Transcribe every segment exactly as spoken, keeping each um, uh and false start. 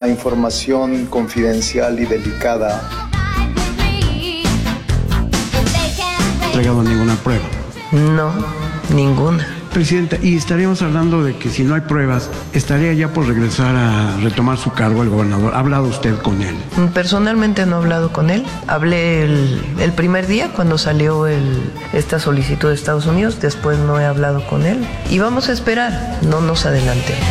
información confidencial y delicada. ¿No ha entregado ninguna prueba? No, ninguna. Presidenta, y estaríamos hablando de que si no hay pruebas, estaría ya por regresar a retomar su cargo el gobernador. ¿Ha hablado usted con él? Personalmente no he hablado con él. Hablé el, el primer día cuando salió el, esta solicitud de Estados Unidos. Después no he hablado con él. Y vamos a esperar, no nos adelantemos.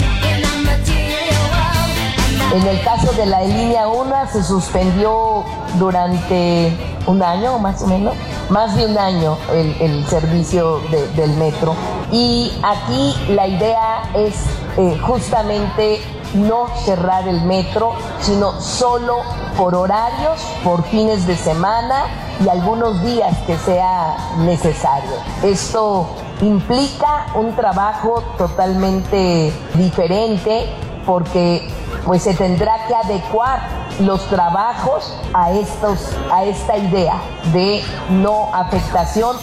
En el caso de la línea uno se suspendió durante un año más o menos, más de un año el, el servicio de, del metro. Y aquí la idea es eh, justamente no cerrar el metro, sino solo por horarios, por fines de semana y algunos días que sea necesario. Esto implica un trabajo totalmente diferente porque pues se tendrá que adecuar los trabajos a estos, a esta idea de no afectación.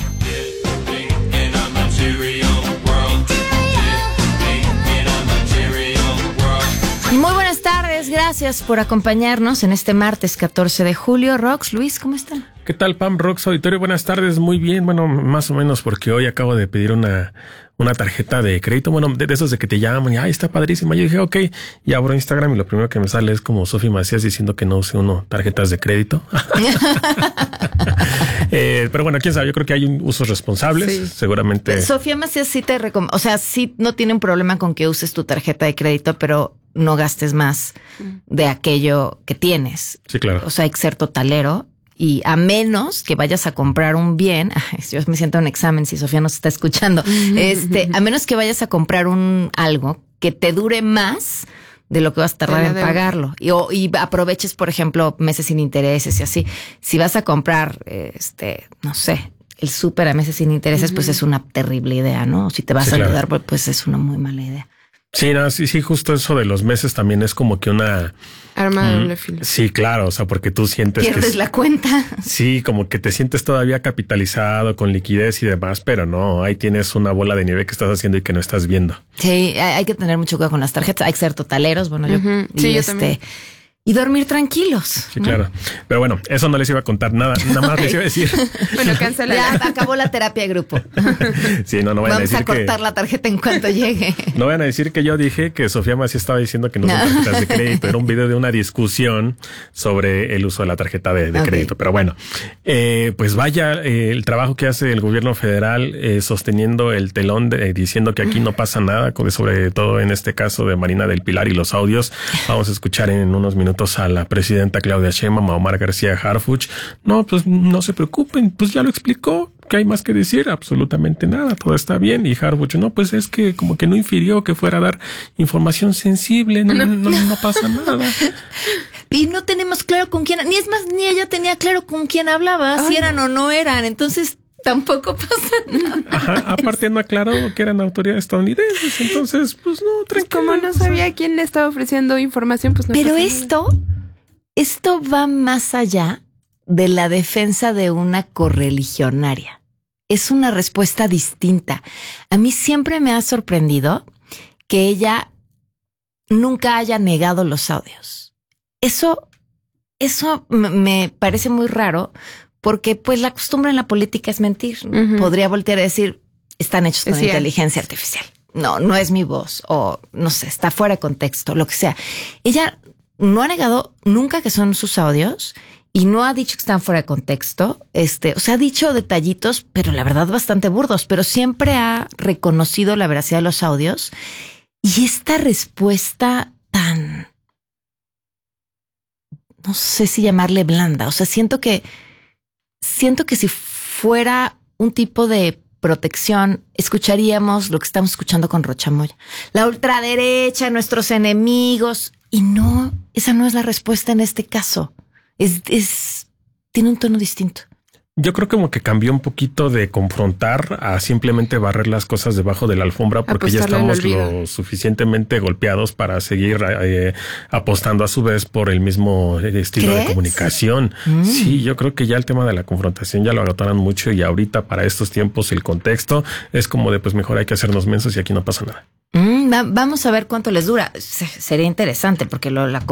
Muy buenas tardes, gracias por acompañarnos en este martes catorce de julio. Rox, Luis, ¿cómo están? ¿Qué tal, Pam, Rox, auditorio? Buenas tardes, muy bien, bueno, más o menos, porque hoy acabo de pedir una, una tarjeta de crédito, bueno, de, de esos de que te llaman y, ay, está padrísima. Yo dije, ok, y abro Instagram y lo primero que me sale es como Sofi Macías diciendo que no use uno tarjetas de crédito. eh, pero bueno, quién sabe, yo creo que hay un, usos responsables, sí. Seguramente. Sofía Macías sí te recomienda, o sea, sí no tiene un problema con que uses tu tarjeta de crédito, pero no gastes más de aquello que tienes. Sí, claro. O sea, hay que ser totalero. Y a menos que vayas a comprar un bien, yo me siento en examen si Sofía nos está escuchando, este, a menos que vayas a comprar un algo que te dure más de lo que vas a tardar en pagarlo. Y, o, y aproveches, por ejemplo, meses sin intereses y así. Si vas a comprar, este, no sé, el súper a meses sin intereses, uh-huh. pues es una terrible idea, ¿no? Si te vas sí, a ayudar, claro. pues es una muy mala idea. Sí, no, sí, sí, justo eso de los meses también es como que una... Arma de doble filo. Sí, claro, o sea, porque tú sientes Pierdes que... la cuenta. Sí, como que te sientes todavía capitalizado, con liquidez y demás, pero no, ahí tienes una bola de nieve que estás haciendo y que no estás viendo. Sí, hay que tener mucho cuidado con las tarjetas, hay que ser totaleros, bueno, yo... Uh-huh. Sí, y yo este, también. Y dormir tranquilos. Sí, ¿no? Claro. Pero bueno, eso no les iba a contar nada, nada más les iba a decir. Bueno, cancela. Ya acabó la terapia de grupo. Sí, no, no vayan Vamos a decir a cortar que, la tarjeta en cuanto llegue. No vayan a decir que yo dije que Sofía Macías estaba diciendo que no usan no. tarjetas de crédito. Era un video de una discusión sobre el uso de la tarjeta de, de okay. crédito. Pero bueno, eh, pues vaya eh, el trabajo que hace el gobierno federal eh, sosteniendo el telón, de, eh, diciendo que aquí no pasa nada, sobre todo en este caso de Marina del Pilar y los audios. Vamos a escuchar en unos minutos a la presidenta Claudia Sheinbaum, a Omar García Harfuch. No, pues no se preocupen, pues ya lo explicó. ¿Qué hay más que decir? Absolutamente nada, todo está bien. Y Harfuch, no, pues es que como que no infirió que fuera a dar información sensible, no, no, no, no pasa nada. Y no tenemos claro con quién, ni es más, ni ella tenía claro con quién hablaba, Ay, si eran no. o no eran, entonces tampoco pasa nada. Ajá, aparte no aclaró que eran autoridades estadounidenses, entonces, pues no, tranquilo. Como no sabía quién le estaba ofreciendo información, pues no. Pero esto, esto va más allá de la defensa de una correligionaria. Es una respuesta distinta. A mí siempre me ha sorprendido que ella nunca haya negado los audios. Eso, eso me parece muy raro porque pues la costumbre en la política es mentir. Uh-huh. Podría voltear a decir, están hechos con Decía. inteligencia artificial. No, no es mi voz o no sé, está fuera de contexto, lo que sea. Ella no ha negado nunca que son sus audios y no ha dicho que están fuera de contexto. Este, o sea, ha dicho detallitos, pero la verdad bastante burdos, pero siempre ha reconocido la veracidad de los audios. Y esta respuesta tan, no sé si llamarle blanda. O sea, siento que, siento que si fuera un tipo de protección, escucharíamos lo que estamos escuchando con Rocha Moya. La ultraderecha, nuestros enemigos. Y no, esa no es la respuesta en este caso. Es, es, tiene un tono distinto. Yo creo como que cambió un poquito de confrontar a simplemente barrer las cosas debajo de la alfombra porque ya estamos lo suficientemente golpeados para seguir eh, apostando a su vez por el mismo estilo ¿Crees? de comunicación. Mm. Sí, yo creo que ya el tema de la confrontación ya lo agotaron mucho y ahorita para estos tiempos el contexto es como de pues mejor hay que hacernos mensos y aquí no pasa nada. Mm, va, vamos a ver cuánto les dura. Sería interesante porque lo, la